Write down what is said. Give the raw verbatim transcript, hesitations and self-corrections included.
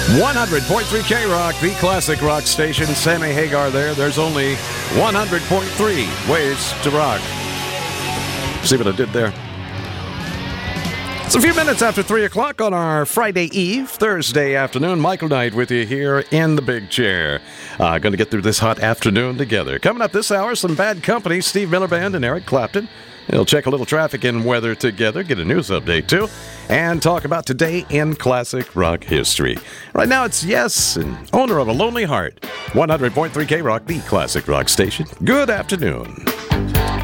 one hundred point three K-Rock, the classic rock station. Sammy Hagar there. There's only one hundred point three ways to rock. See what I did there? It's a few minutes after three o'clock on our Friday Eve, Thursday afternoon. Michael Knight with you here in the big chair. Uh, going to get through this hot afternoon together. Coming up this hour, some Bad Company, Steve Miller Band and Eric Clapton. We'll check a little traffic and weather together, get a news update too, and talk about today in classic rock history. Right now it's Yes, and owner of A Lonely Heart. one hundred point three K-Rock, the classic rock station. Good afternoon.